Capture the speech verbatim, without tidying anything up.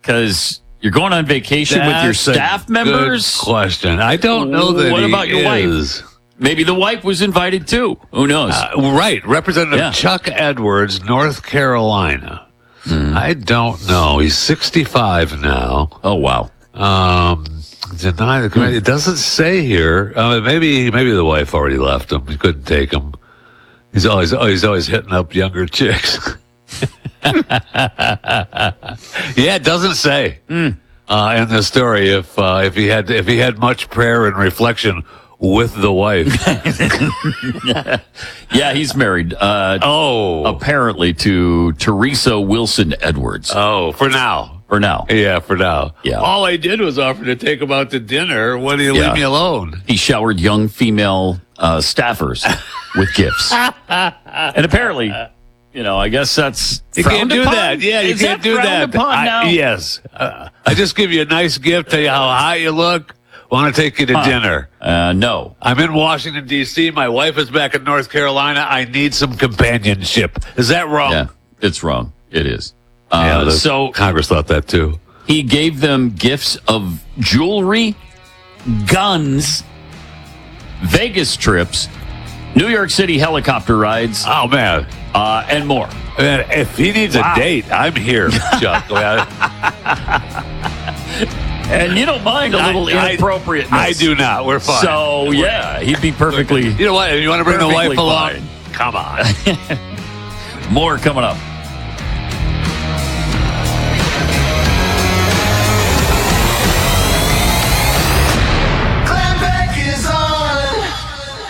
Because you're going on vacation That's with your staff a members. Good question. I don't know that. What he about your is. wife? Maybe the wife was invited too. Who knows? Uh, right, Representative Yeah. Chuck Edwards, North Carolina. Hmm. I don't know. He's sixty-five now. Oh wow. Um, deny the committee. It doesn't say here. Uh, maybe maybe the wife already left him. He couldn't take him. He's always oh, he's always hitting up younger chicks. Yeah, it doesn't say Mm. uh, in the story if uh, if he had if he had much prayer and reflection with the wife. Yeah, he's married. Uh, oh, apparently to Teresa Wilson Edwards. oh, for now. For now, Yeah, for now. Yeah. All I did was offer to take him out to dinner. Why do you Yeah. leave me alone? he showered young female uh, staffers with gifts, and apparently, you know, I guess that's You can't frowned do upon? that. Yeah, you Is can't that do frowned that. upon I- now? yes. Uh, I just give you a nice gift, tell you how hot you look. Want to take you to dinner. Uh, no. I'm in Washington, D C My wife is back in North Carolina. I need some companionship. Is that wrong? Yeah, it's wrong. It is. Uh, Yeah, the so Congress thought that too. he gave them gifts of jewelry, guns, Vegas trips, New York City helicopter rides, Oh, man. uh, and more. Man, if he needs Wow. a date, I'm here, Chuck. Well, And you don't mind a little I- inappropriateness. I do not. We're fine. So, yeah, he'd be perfectly You know what? If you want to bring the Perfectly wife along, fine. come on. more coming up.